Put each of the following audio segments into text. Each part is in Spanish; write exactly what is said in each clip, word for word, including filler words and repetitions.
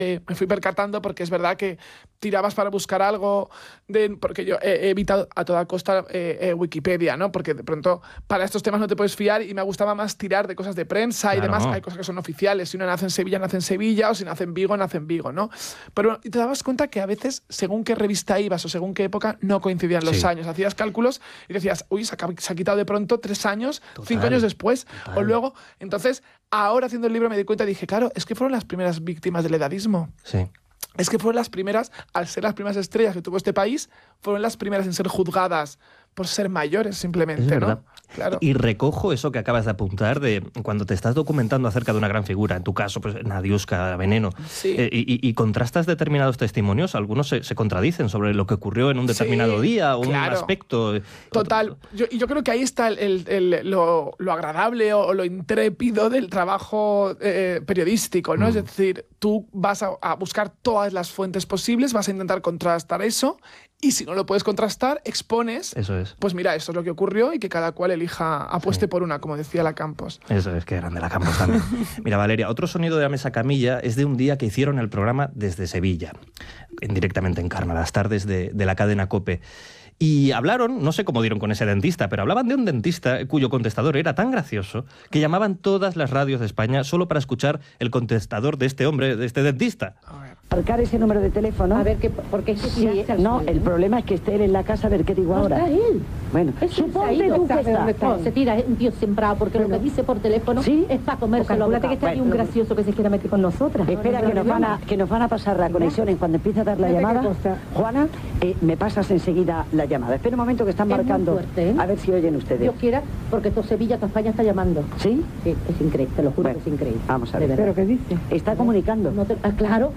Eh, me fui percatando porque es verdad que tirabas para buscar algo, de, porque yo he, he evitado a toda costa eh, eh, Wikipedia, ¿no? Porque de pronto para estos temas no te puedes fiar y me gustaba más tirar de cosas de prensa y Claro. demás. Hay cosas que son oficiales, si uno nace en Sevilla, nace en Sevilla, o si nace en Vigo, nace en Vigo, ¿no? Pero y te dabas cuenta que a veces, según qué revista ibas o según qué época, no coincidían los Sí. años. Hacías cálculos y decías, uy, se ha, se ha quitado de pronto tres años, Total, cinco años después, total. o luego... Entonces, ahora haciendo el libro me di cuenta y dije, claro, es que fueron las primeras víctimas del edadismo. Sí. Es que fueron las primeras, al ser las primeras estrellas que tuvo este país, fueron las primeras en ser juzgadas por ser mayores, simplemente, Es verdad. ¿no? Claro. Y recojo eso que acabas de apuntar de cuando te estás documentando acerca de una gran figura, en tu caso, pues Nadiuska, Veneno, Sí. eh, y, y contrastas determinados testimonios, algunos se, se contradicen sobre lo que ocurrió en un determinado Sí, día, un claro. aspecto. Total. Yo, y yo creo que ahí está el, el- el- lo, lo agradable o, o lo intrépido del trabajo eh, periodístico, ¿no? Mm. Es decir, tú vas a, a buscar todas las fuentes posibles, vas a intentar contrastar eso, y si no lo puedes contrastar, expones, Eso es. pues mira, esto es lo que ocurrió y que cada cual elija, apueste Sí. por una, como decía la Campos. Eso es, que grande la Campos también. Mira, Valeria, otro sonido de la mesa camilla es de un día que hicieron el programa desde Sevilla, en, directamente en Carma, las tardes de, de la cadena COPE. Y hablaron, no sé cómo dieron con ese dentista, pero hablaban de un dentista cuyo contestador era tan gracioso que llamaban todas las radios de España solo para escuchar el contestador de este hombre, de este dentista. A ver. Marcar ese número de teléfono. A ver, ¿qué, ¿por qué es que Sí, tiraste al no, suelo? el problema es que esté él en la casa, a ver qué digo No ahora. está él. Bueno, Ese se ha suponte ido. tú que ¿Sabe está. dónde está? Se tira, es un tío sembrado, porque lo que dice por teléfono ¿Sí? es para comérselo. Calcúlate que está ahí un Bueno. gracioso que se quiera meter con nosotras. Espera, que nos, van a, que nos van a pasar la conexión en cuando empiece a dar la Fíjate qué llamada. cosa. Juana, eh, me pasas enseguida la llamada. Espera un momento que están Es muy marcando. fuerte, ¿eh? A ver si oyen ustedes. Dios quiera, porque todo Sevilla, toda España está llamando. ¿Sí? Sí, es increíble, te lo juro Bueno, que es increíble. vamos a De ver. verdad. ¿Pero qué dice? Está comunicando. No te- ah, claro.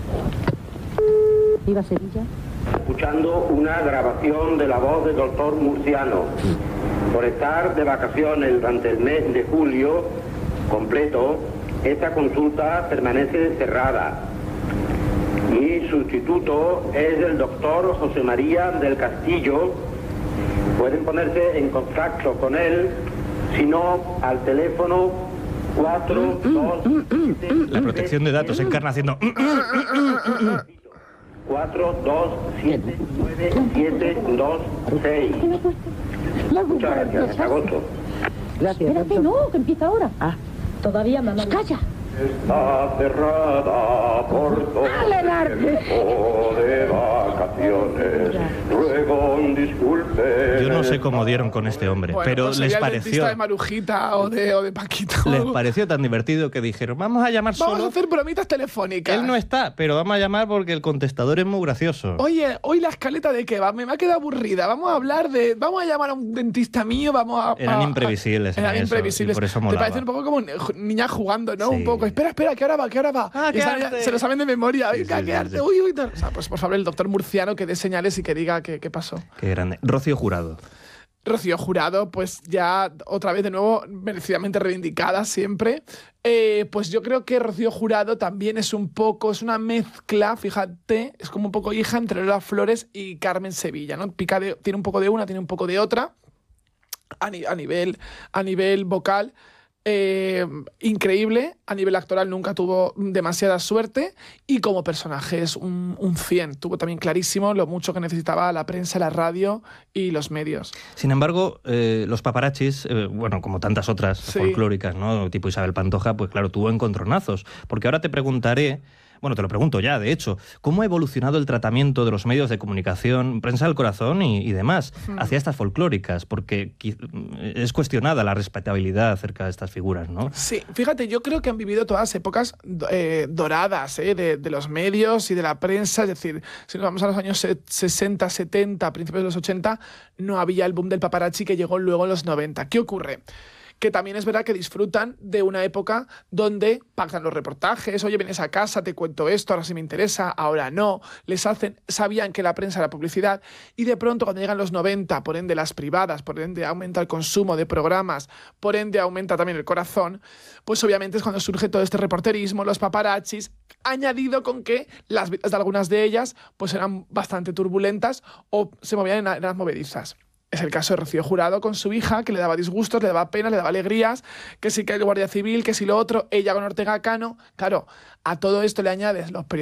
Viva Sevilla. Escuchando una grabación de la voz del doctor Murciano. Por estar de vacaciones durante el mes de julio completo, esta consulta permanece cerrada. Mi sustituto es el doctor José María del Castillo. Pueden ponerse en contacto con él, si no, al teléfono cuatro dos siete La protección de datos encarna haciendo... cuatro dos siete nueve siete dos seis. Muchas gracias, hasta agosto. Gracias. Espérate, doctor. no, que empieza ahora. Ah, Todavía, mamá. ¡Calla! Está cerrada por todo el tiempo de vacaciones. Ruego un disculpe. Yo no sé cómo dieron con este hombre, Bueno, pero pues les sería el dentista pareció... de Marujita o de, o de Paquito. o Les algo. pareció tan divertido que dijeron, vamos a llamar Vamos solo... a hacer bromitas telefónicas. Él no está, pero vamos a llamar porque el contestador es muy gracioso. Oye, hoy la escaleta de qué va, me me ha quedado aburrida. Vamos a hablar de. Vamos a llamar a un dentista mío, vamos a. Eran a- imprevisibles en Eran eso, imprevisibles. y por eso Te molaba. parece un poco como ni- niña jugando, ¿no? Sí. Un poco. Espera, espera, que ahora va, que ahora va. Ah, Y están ya- quédate. se lo saben de memoria. Sí, Venga, sí, sí, quédate. sí. Uy, uy. tal. O sea, pues por favor, el doctor Murciano que dé señales y que diga qué qué pasó. Qué grande. Rocío Jurado. Rocío Jurado, pues ya otra vez de nuevo merecidamente reivindicada siempre. Eh, pues yo creo que Rocío Jurado también es un poco, es una mezcla, fíjate, es como un poco hija entre Lola Flores y Carmen Sevilla, ¿no? Pica de- tiene un poco de una, tiene un poco de otra, a, ni- a nivel, a nivel vocal. Eh, increíble, a nivel actoral nunca tuvo demasiada suerte y como personaje es un, un cien. Tuvo también clarísimo lo mucho que necesitaba la prensa, la radio y los medios. Sin embargo, eh, los paparachis, eh, bueno, como tantas otras Sí. folclóricas, ¿no? Tipo Isabel Pantoja, pues claro, tuvo encontronazos. Porque ahora te preguntaré, bueno, te lo pregunto ya, de hecho, ¿cómo ha evolucionado el tratamiento de los medios de comunicación, prensa del corazón y, y demás, hacia estas folclóricas? Porque qui- es cuestionada la respetabilidad acerca de estas figuras, ¿no? Sí, fíjate, yo creo que han vivido todas épocas eh, doradas eh, de, de los medios y de la prensa. Es decir, si nos vamos a los años se- sesenta, setenta, principios de los ochenta, no había el boom del paparazzi que llegó luego en los noventa. ¿Qué ocurre? Que también es verdad que disfrutan de una época donde pactan los reportajes, oye, vienes a casa, te cuento esto, ahora sí me interesa, ahora no, les hacen, sabían que la prensa era publicidad y de pronto cuando llegan los noventa, por ende las privadas, por ende aumenta el consumo de programas, por ende aumenta también el corazón, pues obviamente es cuando surge todo este reporterismo, los paparazzis, añadido con que las vidas de algunas de ellas pues eran bastante turbulentas o se movían en, en las movedizas. Es el caso de Rocío Jurado con su hija, que le daba disgustos, le daba pena, le daba alegrías, que sí que el Guardia Civil, que sí lo otro, ella con Ortega Cano. Claro, a todo esto le añades los periodistas